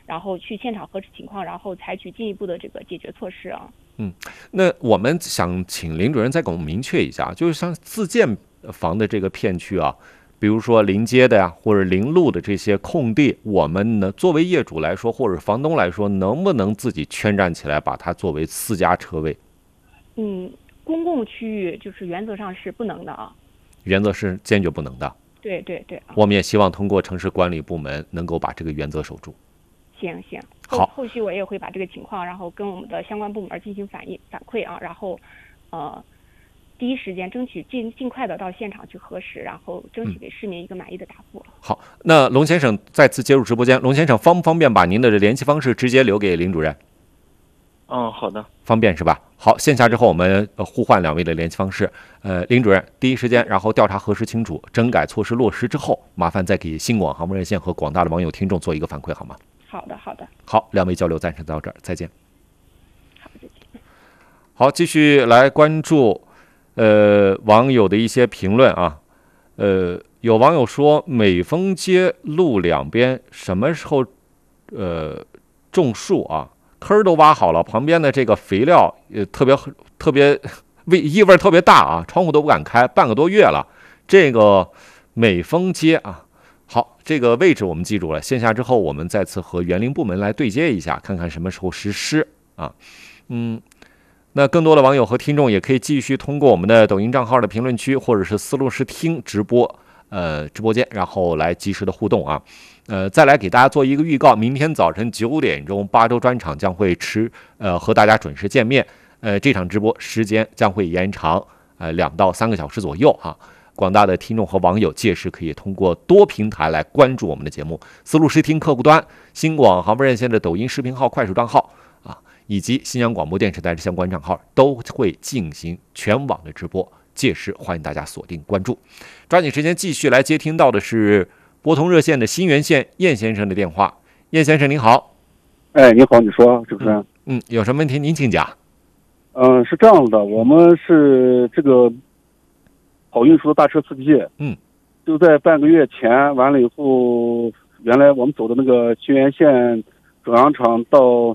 然后去现场核实情况，然后采取进一步的这个解决措施啊。 那我们想请林主任再给我们明确一下，就是像自建房的这个片区啊，比如说临街的呀，或者临路的这些空地，我们呢作为业主来说，或者房东来说，能不能自己圈占起来，把它作为私家车位？ 公共区域就是原则上是不能的啊。 原则是坚决不能的。 对。 我们也希望通过城市管理部门能够把这个原则守住。 行， 好， 后续我也会把这个情况，然后跟我们的相关部门进行反馈啊，然后第一时间争取尽快的到现场去核实，然后争取给市民一个满意的答复。 好，那龙先生再次接入直播间，龙先生方不方便把您的联系方式直接留给林主任？ 好的。 方便是吧？好，线下之后我们互换2位的联系方式。林主任第一时间，然后调查核实清楚，整改措施落实之后，麻烦再给新广航空热线和广大的网友听众做一个反馈好吗？ 好的。 好，2位交流暂时到这儿，再见。 好，再见。 好，继续来关注网友的一些评论啊。有网友说，美丰街路两边什么时候种树啊？坑都挖好了，旁边的这个肥料特别异味特别大啊，窗户都不敢开，半个多月了。这个美丰街啊，好，这个位置我们记住了。线下之后，我们再次和园林部门来对接一下，看看什么时候实施啊。那更多的网友和听众也可以继续通过我们的抖音账号的评论区，或者是思路视听直播间，然后来及时的互动啊。再来给大家做一个预告，明天早晨9点钟，八州专场将会和大家准时见面。这场直播时间将会延长2到3个小时左右哈。广大的听众和网友届时可以通过多平台来关注我们的节目，思路视听客户端、新广航空热线的抖音视频号、快手账号啊，以及新阳广播电视台的相关账号都会进行全网的直播，届时欢迎大家锁定关注。抓紧时间继续来接听到的是拨通热线的新源县燕先生的电话。燕先生您好。 您好，你说主持人。 有什么问题您请讲。 是这样的，我们是这个跑运输的大车司机。就在半个月前，完了以后，原来我们走的那个新源县转阳场到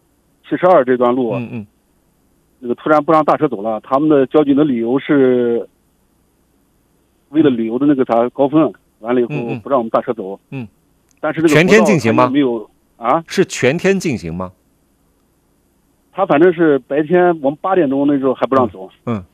72这段路，那个突然不让大车走了，他们的交警的理由是为了旅游的那个高峰，完了以后不让我们大车走。但是这个全天进行吗？ 没有啊？ 是全天进行吗？ 他反正是白天我们8点钟那时候还不让走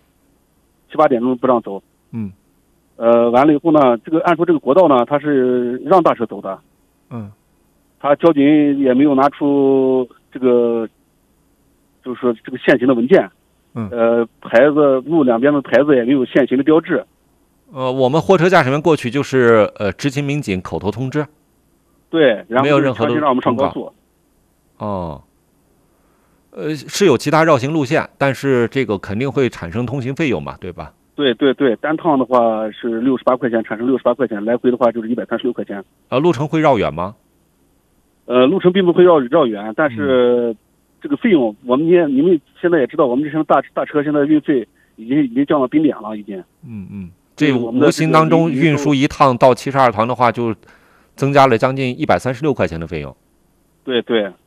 ，7、8点钟不让走。完了以后呢，这个按说这个国道呢，他是让大车走的。他交警也没有拿出这个，就是说这个限行的文件。牌子路两边的牌子也没有限行的标志。 我们货车驾驶员过去就是执勤民警口头通知。 对，然后没有任何的让我们上高速。 是有其他绕行路线，但是这个肯定会产生通行费用嘛，对吧？ 对，单趟的话是68块钱，产生68块钱，来回的话就是136块钱。 路程会绕远吗？ 路程并不会绕远，但是这个费用，你们现在也知道，我们这些大车现在运费已经降到冰点了，已经。 这无形当中运输一趟到72团的话，就增加了将近136块钱的费用。 对。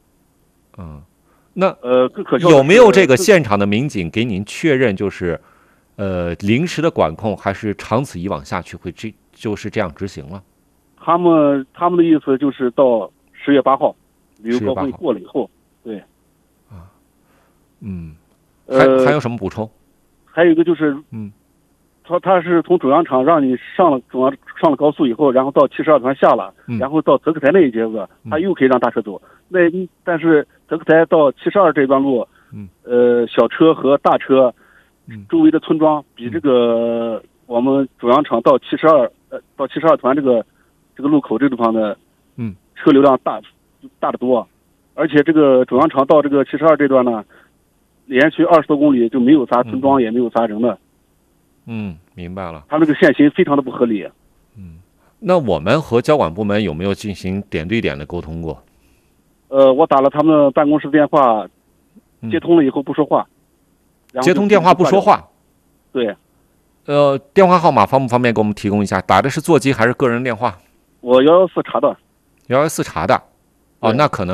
那更可笑的是有没有这个现场的民警给您确认，就是临时的管控，还是长此以往下去会就是这样执行了？ 他们的意思就是到10月8号，旅游高峰过了以后，对。 还有什么补充？ 还有一个就是，他是从中央场让你上了高速以后，然后到72团下了，然后到泽克台那一节子，他又可以让大车走。但是泽克台到72这段路，小车和大车周围的村庄比这个我们中央场到72团这个路口这个地方的车流量大得多，而且这个中央场到这个72这段呢，连续20多公里就没有啥村庄，也没有啥人的。 明白了。 他这个限行非常的不合理。 那我们和交管部门有没有进行点对点的沟通过？ 我打了他们办公室电话，接通了以后不说话。 接通电话不说话？ 对。 电话号码方不方便给我们提供一下？打的是座机还是个人电话？ 我114查的。 114查的。那可能